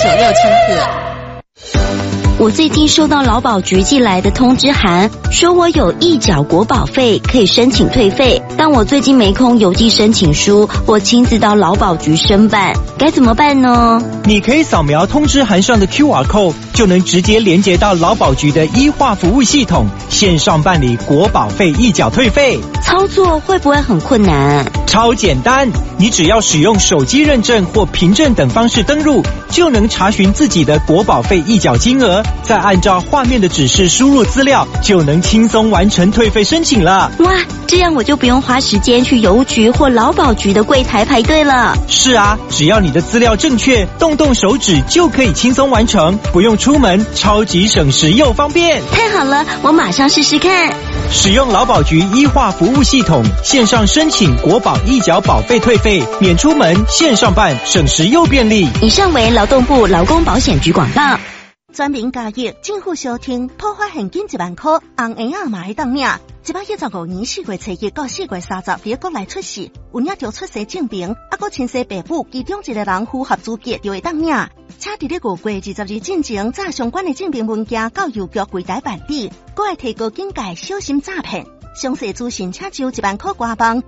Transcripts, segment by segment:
我最近收到劳保局寄来的通知函，说我有预缴国保费，可以申请退费。但我最近没空邮寄申请书，我亲自到劳保局申办，该怎么办呢？ 你可以扫描通知函上的 QR code， 就能直接连接到劳保局的医化服务系统，线上办理国保费预缴退费。 操作会不会很困难？ 超简单，你只要使用手机认证或凭证等方式登入，就能查询自己的国保费预缴金额，再按照画面的指示输入资料，就能轻松完成退费申请了。 哇，这样我就不用花时间去邮局或劳保局的柜台排队了。 是啊，只要你的资料正确，动动手指就可以轻松完成，不用出门，超级省时又方便。 太好了，我马上试试看。 使用劳保局医化服务系统，线上申请国保预缴保费退费，免出门，线上办，省时又便利。 以上为劳动部劳工保险局广告。 全民教育，政府小厅普发现金1万块，红婴仔嘛会当领。115年4月初1到4月30日国内出世，有领着出生证明，还亲生爸母其中一个人符合资格就会当领。请伫咧5月20日进前，载相关的证明文件到邮局柜台办理，还会提高警戒，小心诈骗。详细资讯请就1万块官网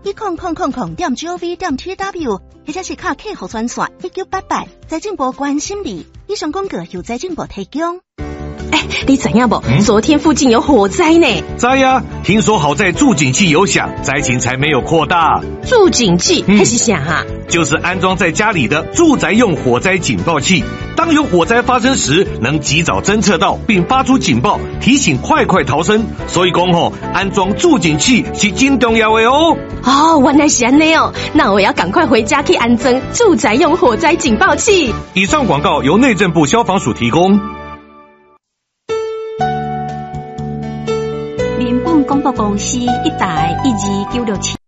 10000.gov.tw， 或者是卡客服专线1988，财政部关心你。以上广告由财政部提供。 你知影不？昨天附近有火灾呢。 知呀，听说好在助警器有响，灾情才没有扩大。 助警器还是啥啊？ 就是安装在家里的住宅用火灾警报器，当有火灾发生时，能及早侦测到并发出警报，提醒快逃生。所以讲安装助警器是真重要的哦。 哦，原来是这样哦，那我要赶快回家去安装住宅用火灾警报器。 以上广告由内政部消防署提供。 民本广播公司1台12967。